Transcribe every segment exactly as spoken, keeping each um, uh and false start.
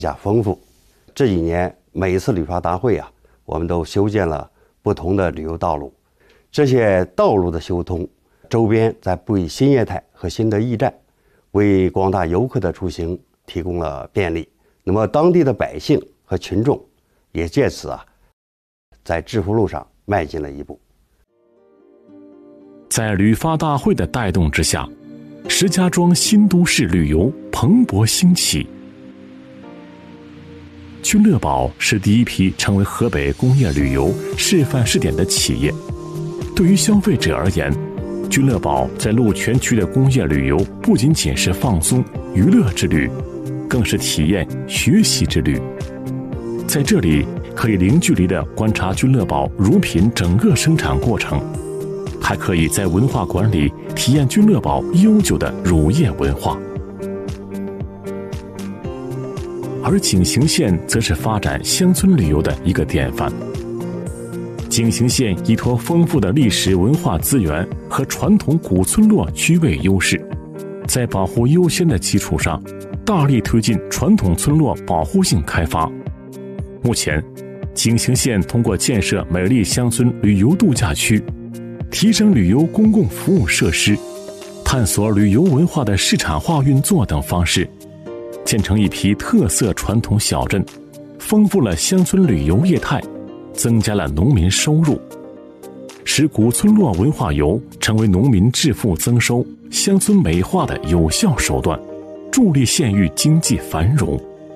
加丰富。这几年每一次旅发大会啊，我们都修建了不同的旅游道路，这些道路的修通，周边在布以新业态和新的驿站，为广大游客的出行提供了便利。那么当地的百姓和群众也借此啊，在致富路上迈进了一步。 在旅发大会的带动之下，石家庄新都市旅游蓬勃兴起。君乐宝是第一批成为河北工业旅游示范试点的企业。对于消费者而言，君乐宝在鹿泉区的工业旅游不仅仅是放松娱乐之旅，更是体验学习之旅。在这里可以零距离地观察君乐宝乳品整个生产过程，还可以在文化馆里体验君乐宝悠久的乳业文化。而景行县则是发展乡村旅游的一个典范。景行县依托丰富的历史文化资源和传统古村落居位优势，在保护优先的基础上，大力推进传统村落保护性开发。目前，景行县通过建设美丽乡村旅游度假区，提升旅游公共服务设施，探索旅游文化的市场化运作等方式，建成一批特色传统小镇，丰富了乡村旅游业态，增加了农民收入，使古村落文化游成为农民致富增收、乡村美化的有效手段，助力县域经济繁荣。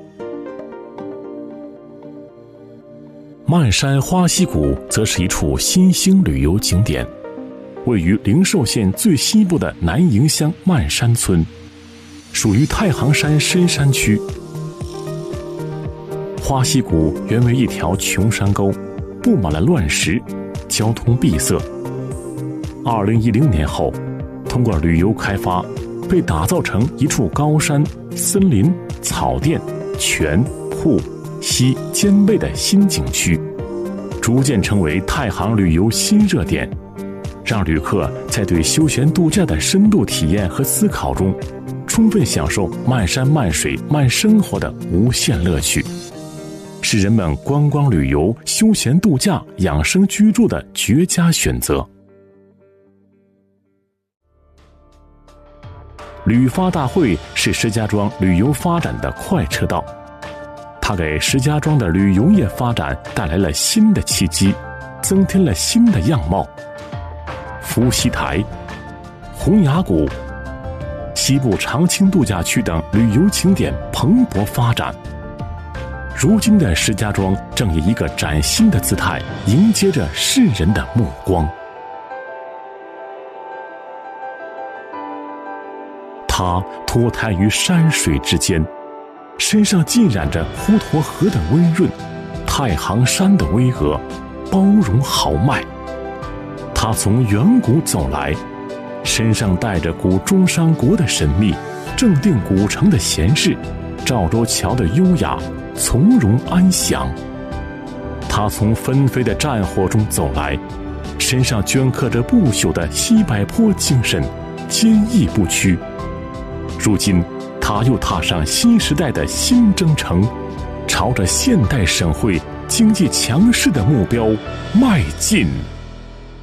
漫山花溪谷则是一处新兴旅游景点，位于灵寿县最西部的南营乡漫山村，属于太行山深山区。花溪谷原为一条穷山沟，布满了乱石，交通闭塞。二零一零年后，通过旅游开发，被打造成一处高山、森林、草甸、泉、瀑、溪兼备的新景区，逐渐成为太行旅游新热点，让旅客在对休闲度假的深度体验和思考中，充分享受漫山漫水漫生活的无限乐趣，是人们观光旅游、休闲度假、养生居住的绝佳选择。旅发大会是石家庄旅游发展的快车道，它给石家庄的旅游业发展带来了新的契机，增添了新的样貌。伏羲台、洪崖谷、西部长青度假区等旅游景点蓬勃发展。如今的石家庄正以一个崭新的姿态迎接着世人的目光。它脱胎于山水之间，身上浸染着滹沱河的温润，太行山的巍峨，包容豪迈。它从远古走来，身上带着古中山国的神秘，正定古城的闲适，赵州桥的优雅，从容安详。它从纷飞的战火中走来，身上镌刻着不朽的西柏坡精神，坚毅不屈。如今他又踏上新时代的新征程，朝着现代省会经济强势的目标迈进。